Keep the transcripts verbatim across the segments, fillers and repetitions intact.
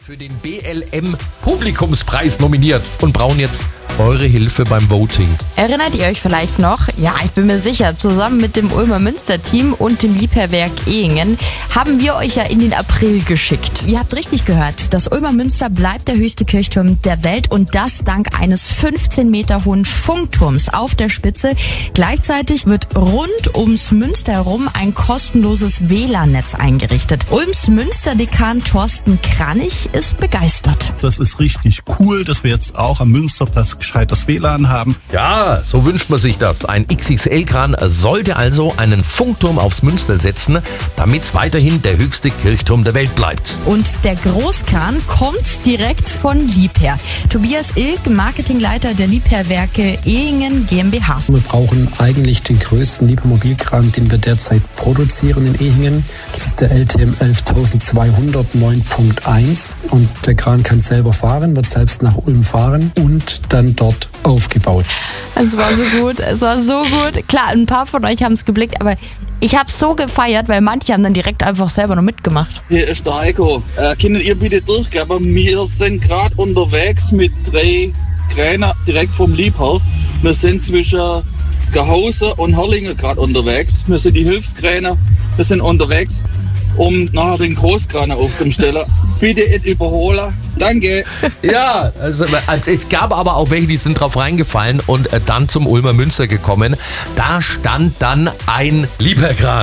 für den B L M Publikumspreis nominiert und brauchen jetzt eure Hilfe beim Voting. Erinnert ihr euch vielleicht noch? Ja, ich bin mir sicher, zusammen mit dem Ulmer Münster-Team und dem Liebherrwerk Ehingen haben wir euch ja in den April geschickt. Ihr habt richtig gehört, das Ulmer Münster bleibt der höchste Kirchturm der Welt und das dank eines fünfzehn Meter hohen Funkturms auf der Spitze. Gleichzeitig wird rund ums Münster herum ein kostenloses W L A N-Netz eingerichtet. Ulms Münsterdekan Thorsten Kranich ist begeistert. Das ist richtig cool, dass wir jetzt auch am Münsterplatz gescheites W L A N haben. Ja, so wünscht man sich das. Ein X X L-Kran sollte also einen Funkturm aufs Münster setzen, damit es weiterhin der höchste Kirchturm der Welt bleibt. Und der Großkran kommt direkt von Liebherr. Tobias Ilk, Marketingleiter der Liebherrwerke Ehingen GmbH. Wir brauchen eigentlich den größten Liebherr-Mobilkran, den wir derzeit produzieren in Ehingen. Das ist der L T M elftausendzweihundert neun Punkt eins und der Kran kann selber fahren, wird selbst nach Ulm fahren und dann dort aufgebaut. Es war so gut, es war so gut. Klar, ein paar von euch haben es geblickt, aber ich habe es so gefeiert, weil manche haben dann direkt einfach selber noch mitgemacht. Hier ist der Heiko. Äh, könnt ihr bitte durchgeben? Wir sind gerade unterwegs mit drei Kränen direkt vom Liebherr. Wir sind zwischen Gehausen und Herrlingen gerade unterwegs. Wir sind die Hilfskräne. Wir sind unterwegs, um nachher den Großkran aufzustellen. Bitte nicht überholen. Danke. Ja, also, es gab aber auch welche, die sind drauf reingefallen und äh, dann zum Ulmer Münster gekommen. Da stand dann ein Liebherrkran.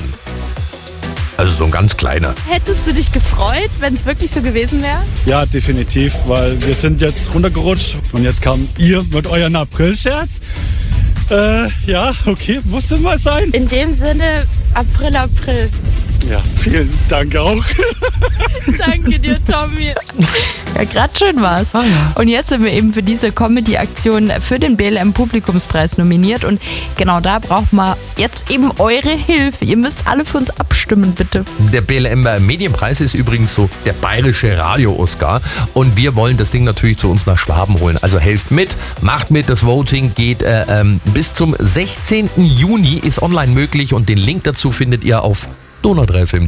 Also so ein ganz kleiner. Hättest du dich gefreut, wenn es wirklich so gewesen wäre? Ja, definitiv, weil wir sind jetzt runtergerutscht und jetzt kam ihr mit euren April-Scherz. Äh, ja, okay, musste mal sein. In dem Sinne, April, April. Ja, vielen Dank auch. Danke dir, Tommy. Ja, gerade schön war's. Ah, ja. Und jetzt sind wir eben für diese Comedy-Aktion für den B L M Publikumspreis nominiert. Und genau da braucht man jetzt eben eure Hilfe. Ihr müsst alle für uns abstimmen, bitte. Der B L M Medienpreis ist übrigens so der bayerische Radio-Oscar. Und wir wollen das Ding natürlich zu uns nach Schwaben holen. Also helft mit, macht mit. Das Voting geht äh, ähm, bis zum sechzehnten Juni, ist online möglich. Und den Link dazu findet ihr auf donau drei F M.